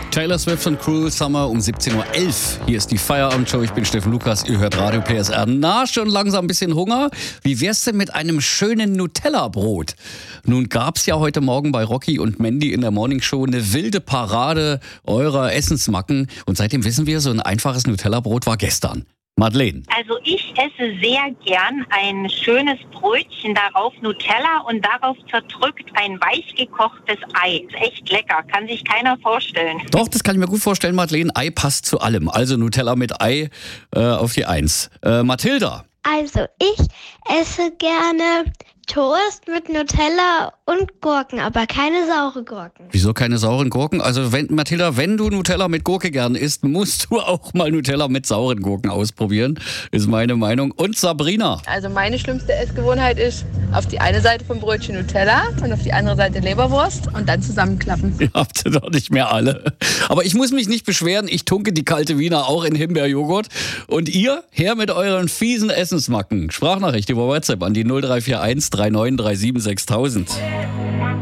Taylor Swift und Cruel Summer um 17.11 Uhr. Hier ist die Feierabendshow. Ich bin Steffen Lukas. Ihr hört Radio PSR. Na, schon langsam ein bisschen Hunger? Wie wär's denn mit einem schönen Nutella-Brot? Nun gab's ja heute Morgen bei Rocky und Mandy in der Morningshow eine wilde Parade eurer Essensmacken. Und seitdem wissen wir, so ein einfaches Nutella-Brot war gestern. Madeleine. Also ich esse sehr gern ein schönes Brötchen, darauf Nutella und darauf zerdrückt ein weich gekochtes Ei. Ist echt lecker, kann sich keiner vorstellen. Doch, das kann ich mir gut vorstellen, Madeleine. Ei passt zu allem. Also Nutella mit Ei auf die 1. Mathilda. Also ich esse gerne Toast mit Nutella und Gurken, aber keine saure Gurken. Wieso keine sauren Gurken? Also Mathilda, wenn du Nutella mit Gurke gern isst, musst du auch mal Nutella mit sauren Gurken ausprobieren, ist meine Meinung. Und Sabrina? Also meine schlimmste Essgewohnheit ist, auf die eine Seite vom Brötchen Nutella und auf die andere Seite Leberwurst und dann zusammenklappen. Ihr habt ihr doch nicht mehr alle. Aber ich muss mich nicht beschweren, ich tunke die kalte Wiener auch in Himbeerjoghurt. Und ihr, her mit euren fiesen Essensmacken. Sprachnachricht über WhatsApp an die 0341 3937 6000.